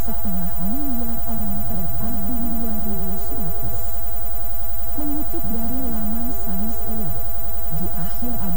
setengah miliar orang pada tahun 2100. Mengutip dari laman Science Alert, di akhir abad